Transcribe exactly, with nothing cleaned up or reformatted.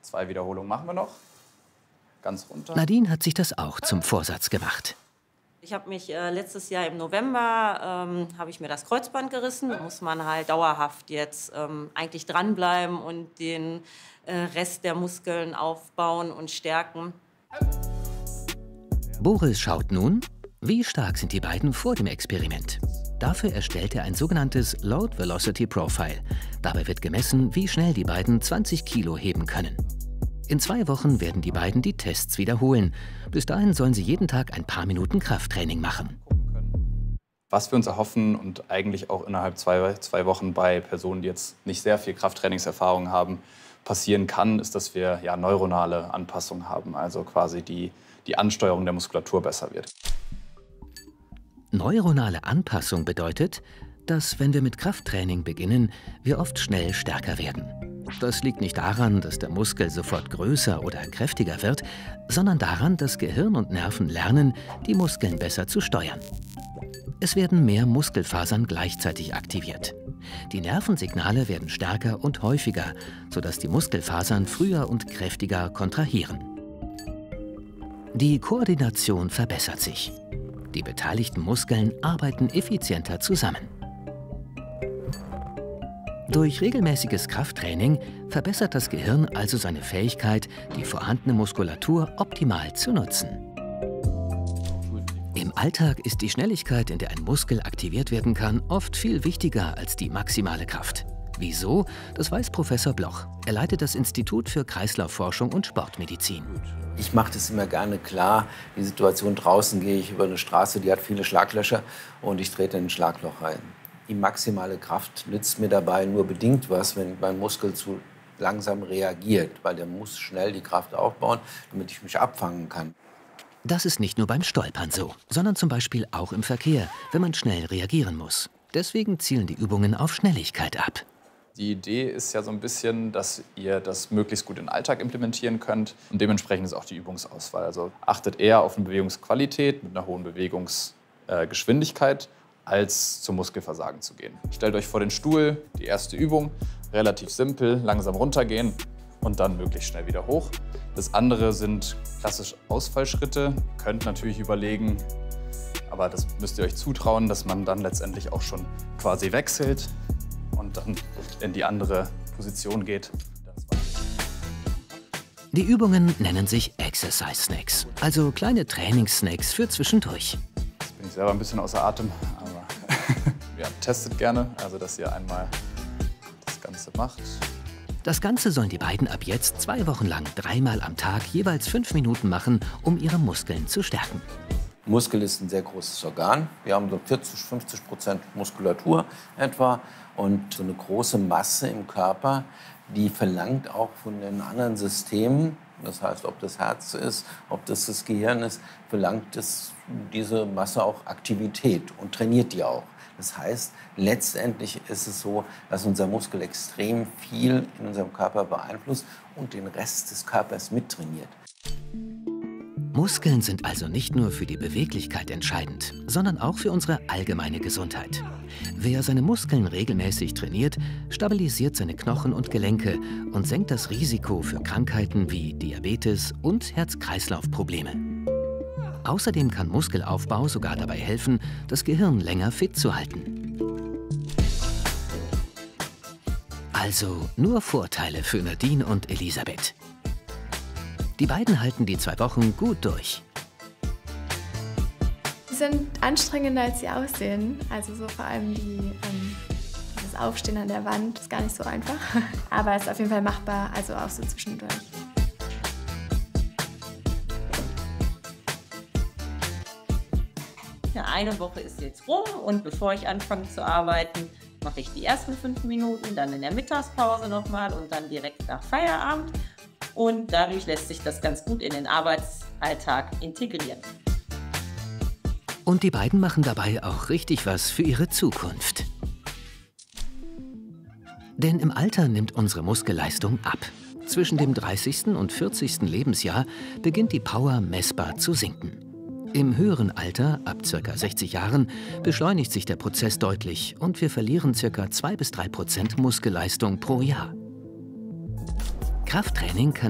Zwei Wiederholungen machen wir noch. Ganz runter. Nadine hat sich das auch zum Vorsatz gemacht. Ich habe mich äh, letztes Jahr im November, ähm, habe ich mir das Kreuzband gerissen. Da muss man halt dauerhaft jetzt ähm, eigentlich dranbleiben und den äh, Rest der Muskeln aufbauen und stärken. Boris schaut nun, wie stark sind die beiden vor dem Experiment. Dafür erstellt er ein sogenanntes Load Velocity Profile. Dabei wird gemessen, wie schnell die beiden zwanzig Kilo heben können. In zwei Wochen werden die beiden die Tests wiederholen. Bis dahin sollen sie jeden Tag ein paar Minuten Krafttraining machen. Was wir uns erhoffen und eigentlich auch innerhalb zwei, zwei Wochen bei Personen, die jetzt nicht sehr viel Krafttrainingserfahrung haben, passieren kann, ist, dass wir ja, neuronale Anpassungen haben, also quasi die, die Ansteuerung der Muskulatur besser wird. Neuronale Anpassung bedeutet, dass, wenn wir mit Krafttraining beginnen, wir oft schnell stärker werden. Das liegt nicht daran, dass der Muskel sofort größer oder kräftiger wird, sondern daran, dass Gehirn und Nerven lernen, die Muskeln besser zu steuern. Es werden mehr Muskelfasern gleichzeitig aktiviert. Die Nervensignale werden stärker und häufiger, sodass die Muskelfasern früher und kräftiger kontrahieren. Die Koordination verbessert sich. Die beteiligten Muskeln arbeiten effizienter zusammen. Durch regelmäßiges Krafttraining verbessert das Gehirn also seine Fähigkeit, die vorhandene Muskulatur optimal zu nutzen. Im Alltag ist die Schnelligkeit, in der ein Muskel aktiviert werden kann, oft viel wichtiger als die maximale Kraft. Wieso? Das weiß Professor Bloch. Er leitet das Institut für Kreislaufforschung und Sportmedizin. Ich mache das immer gerne klar. Die Situation draußen, gehe ich über eine Straße, die hat viele Schlaglöcher und ich trete in ein Schlagloch rein. Die maximale Kraft nützt mir dabei nur bedingt was, wenn mein Muskel zu langsam reagiert, weil der muss schnell die Kraft aufbauen, damit ich mich abfangen kann. Das ist nicht nur beim Stolpern so, sondern zum Beispiel auch im Verkehr, wenn man schnell reagieren muss. Deswegen zielen die Übungen auf Schnelligkeit ab. Die Idee ist ja so ein bisschen, dass ihr das möglichst gut in den Alltag implementieren könnt. Und dementsprechend ist auch die Übungsauswahl. Also achtet eher auf eine Bewegungsqualität mit einer hohen Bewegungsgeschwindigkeit, als zum Muskelversagen zu gehen. Stellt euch vor den Stuhl, die erste Übung, relativ simpel, langsam runtergehen und dann möglichst schnell wieder hoch. Das andere sind klassisch Ausfallschritte. Könnt natürlich überlegen, aber das müsst ihr euch zutrauen, dass man dann letztendlich auch schon quasi wechselt und dann in die andere Position geht. Die Übungen nennen sich Exercise Snacks, also kleine Trainingssnacks für zwischendurch. Jetzt bin ich selber ein bisschen außer Atem, aber ja, testet gerne, also dass ihr einmal das Ganze macht. Das Ganze sollen die beiden ab jetzt zwei Wochen lang dreimal am Tag jeweils fünf Minuten machen, um ihre Muskeln zu stärken. Muskel ist ein sehr großes Organ. Wir haben so vierzig, fünfzig Prozent Muskulatur etwa und so eine große Masse im Körper, die verlangt auch von den anderen Systemen, das heißt, ob das Herz ist, ob das das Gehirn ist, verlangt es diese Masse auch Aktivität und trainiert die auch. Das heißt, letztendlich ist es so, dass unser Muskel extrem viel in unserem Körper beeinflusst und den Rest des Körpers mittrainiert. Muskeln sind also nicht nur für die Beweglichkeit entscheidend, sondern auch für unsere allgemeine Gesundheit. Wer seine Muskeln regelmäßig trainiert, stabilisiert seine Knochen und Gelenke und senkt das Risiko für Krankheiten wie Diabetes und Herz-Kreislauf-Probleme. Außerdem kann Muskelaufbau sogar dabei helfen, das Gehirn länger fit zu halten. Also nur Vorteile für Nadine und Elisabeth. Die beiden halten die zwei Wochen gut durch. Sie sind anstrengender, als sie aussehen. Also so vor allem die, ähm, das Aufstehen an der Wand ist gar nicht so einfach. Aber es ist auf jeden Fall machbar, also auch so zwischendurch. Ja, eine Woche ist jetzt rum und bevor ich anfange zu arbeiten, mache ich die ersten fünf Minuten, dann in der Mittagspause nochmal und dann direkt nach Feierabend. Und dadurch lässt sich das ganz gut in den Arbeitsalltag integrieren. Und die beiden machen dabei auch richtig was für ihre Zukunft. Denn im Alter nimmt unsere Muskelleistung ab. Zwischen dem dreißigsten und vierzigsten Lebensjahr beginnt die Power messbar zu sinken. Im höheren Alter, ab ca. sechzig Jahren, beschleunigt sich der Prozess deutlich und wir verlieren ca. zwei bis drei Prozent Muskelleistung pro Jahr. Krafttraining kann